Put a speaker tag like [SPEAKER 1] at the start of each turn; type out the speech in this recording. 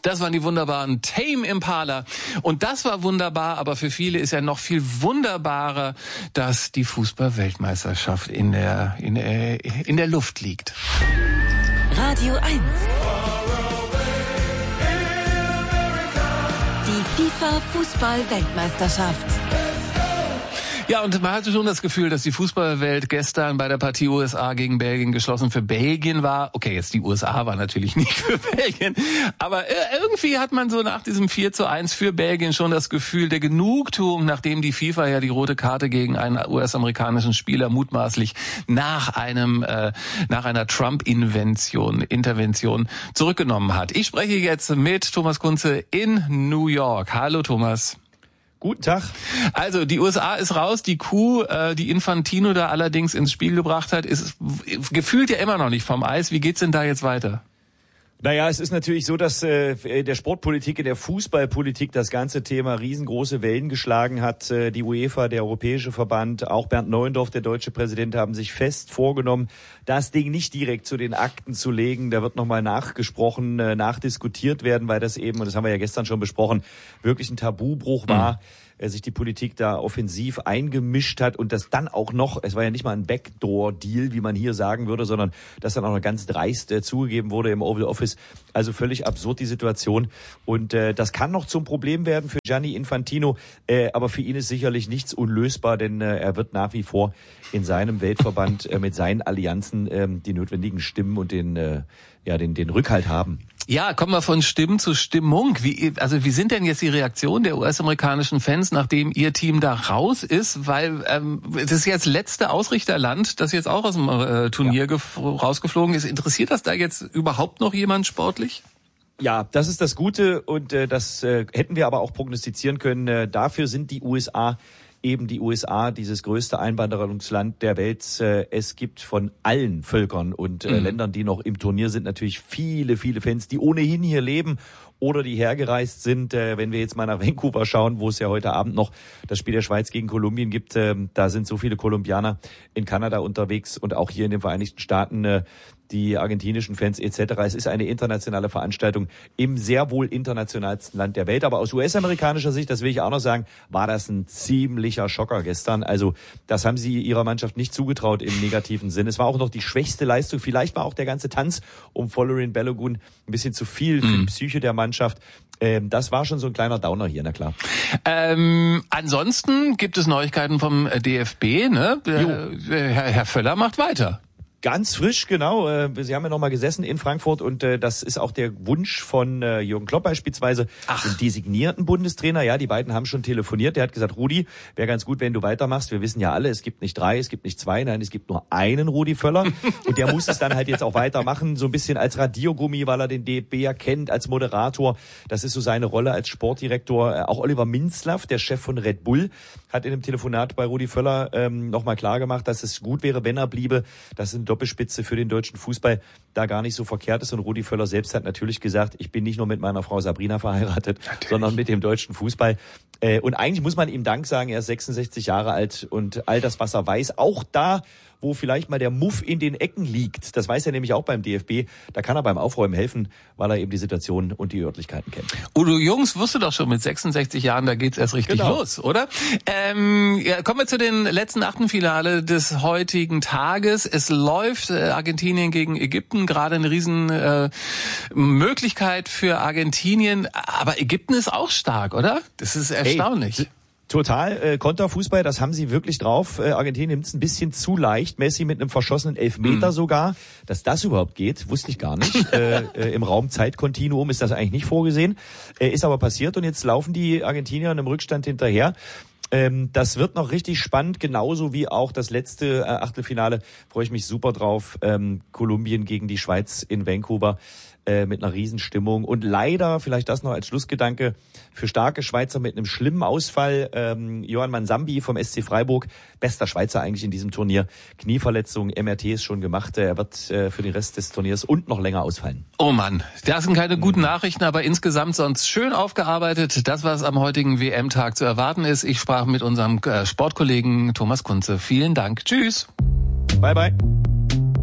[SPEAKER 1] Das waren die wunderbaren Tame Impala. Und das war wunderbar, aber für viele ist ja noch viel wunderbarer, dass die Fußball-Weltmeisterschaft in der Luft liegt.
[SPEAKER 2] Radio 1. Die FIFA-Fußball-Weltmeisterschaft.
[SPEAKER 1] Ja, und man hatte schon das Gefühl, dass die Fußballwelt gestern bei der Partie USA gegen Belgien geschlossen für Belgien war. Okay, jetzt die USA war natürlich nicht für Belgien, aber irgendwie hat man so nach diesem 4:1 für Belgien schon das Gefühl der Genugtuung, nachdem die FIFA ja die rote Karte gegen einen US-amerikanischen Spieler mutmaßlich nach einer Trump-Intervention zurückgenommen hat. Ich spreche jetzt mit Thomas Kunze in New York. Hallo Thomas.
[SPEAKER 3] Guten Tag.
[SPEAKER 1] Also die USA ist raus, die Kuh, die Infantino da allerdings ins Spiel gebracht hat, ist gefühlt ja immer noch nicht vom Eis. Wie geht's denn da jetzt weiter?
[SPEAKER 3] Naja, es ist natürlich so, dass in der Sportpolitik, in der Fußballpolitik das ganze Thema riesengroße Wellen geschlagen hat. Die UEFA, der Europäische Verband, auch Bernd Neuendorf, der deutsche Präsident, haben sich fest vorgenommen, das Ding nicht direkt zu den Akten zu legen. Da wird nochmal nachgesprochen, nachdiskutiert werden, weil das eben, und das haben wir ja gestern schon besprochen, wirklich ein Tabubruch war. Sich die Politik da offensiv eingemischt hat und das dann auch noch, es war ja nicht mal ein Backdoor-Deal, wie man hier sagen würde, sondern das dann auch noch ganz dreist zugegeben wurde im Oval Office. Also völlig absurd die Situation und das kann noch zum Problem werden für Gianni Infantino, aber für ihn ist sicherlich nichts unlösbar, denn er wird nach wie vor in seinem Weltverband mit seinen Allianzen die notwendigen Stimmen und den Rückhalt haben.
[SPEAKER 1] Ja, kommen wir von Stimmen zu Stimmung. Wie sind denn jetzt die Reaktionen der US-amerikanischen Fans, nachdem ihr Team da raus ist? Weil das ist jetzt letzte Ausrichterland, das jetzt auch aus dem Turnier rausgeflogen ist. Interessiert das da jetzt überhaupt noch jemand sportlich?
[SPEAKER 3] Ja, das ist das Gute und das hätten wir aber auch prognostizieren können. Dafür sind die USA dieses größte Einwanderungsland der Welt. Es gibt von allen Völkern und Ländern, die noch im Turnier sind, natürlich viele, viele Fans, die ohnehin hier leben oder die hergereist sind. Wenn wir jetzt mal nach Vancouver schauen, wo es ja heute Abend noch das Spiel der Schweiz gegen Kolumbien gibt, da sind so viele Kolumbianer in Kanada unterwegs und auch hier in den Vereinigten Staaten die argentinischen Fans etc. Es ist eine internationale Veranstaltung im sehr wohl internationalsten Land der Welt. Aber aus US-amerikanischer Sicht, das will ich auch noch sagen, war das ein ziemlicher Schocker gestern. Also das haben sie ihrer Mannschaft nicht zugetraut im negativen Sinn. Es war auch noch die schwächste Leistung. Vielleicht war auch der ganze Tanz um Folarin Balogun ein bisschen zu viel für die Psyche der Mannschaft. Das war schon so ein kleiner Downer hier, na klar.
[SPEAKER 1] Ansonsten gibt es Neuigkeiten vom DFB, ne? Herr Völler macht weiter.
[SPEAKER 3] Ganz frisch, genau. Sie haben ja noch mal gesessen in Frankfurt und das ist auch der Wunsch von Jürgen Klopp beispielsweise, den designierten Bundestrainer. Ja, die beiden haben schon telefoniert. Der hat gesagt, Rudi, wäre ganz gut, wenn du weitermachst. Wir wissen ja alle, es gibt nicht 3, es gibt nicht 2, nein, es gibt nur einen Rudi Völler. Und der muss es dann halt jetzt auch weitermachen, so ein bisschen als Radiergummi, weil er den DFB ja kennt, als Moderator. Das ist so seine Rolle als Sportdirektor. Auch Oliver Minzlaff, der Chef von Red Bull, hat in einem Telefonat bei Rudi Völler noch mal klar gemacht, dass es gut wäre, wenn er bliebe. Das sind Doppelspitze für den deutschen Fußball da gar nicht so verkehrt ist. Und Rudi Völler selbst hat natürlich gesagt, ich bin nicht nur mit meiner Frau Sabrina verheiratet, sondern mit dem deutschen Fußball. Und eigentlich muss man ihm Dank sagen, er ist 66 Jahre alt und all das, was er weiß, auch da, wo vielleicht mal der Muff in den Ecken liegt, das weiß er nämlich auch beim DFB, da kann er beim Aufräumen helfen, weil er eben die Situation und die Örtlichkeiten kennt.
[SPEAKER 1] Udo Jürgens wusste doch schon mit 66 Jahren, da geht's erst richtig los, oder? Kommen wir zu den letzten Achtelfinale des heutigen Tages. Es läuft Argentinien gegen Ägypten, gerade eine riesen Möglichkeit für Argentinien, aber Ägypten ist auch stark, oder? Das ist erstaunlich.
[SPEAKER 3] Total, Konterfußball, das haben sie wirklich drauf. Argentinien nimmt es ein bisschen zu leicht. Messi mit einem verschossenen Elfmeter sogar. Dass das überhaupt geht, wusste ich gar nicht. Im Raum-Zeit-Kontinuum ist das eigentlich nicht vorgesehen. Ist aber passiert und jetzt laufen die Argentinier in einem Rückstand hinterher. Das wird noch richtig spannend, genauso wie auch das letzte Achtelfinale. Freue ich mich super drauf. Kolumbien gegen die Schweiz in Vancouver. Mit einer Riesenstimmung und leider, vielleicht das noch als Schlussgedanke, für starke Schweizer mit einem schlimmen Ausfall, Johann Mansambi vom SC Freiburg, bester Schweizer eigentlich in diesem Turnier, Knieverletzung, MRT ist schon gemacht, er wird für den Rest des Turniers und noch länger ausfallen.
[SPEAKER 1] Oh Mann, das sind keine guten Nachrichten, aber insgesamt sonst schön aufgearbeitet, das, was am heutigen WM-Tag zu erwarten ist. Ich sprach mit unserem Sportkollegen Thomas Kunze. Vielen Dank, tschüss.
[SPEAKER 3] Bye, bye.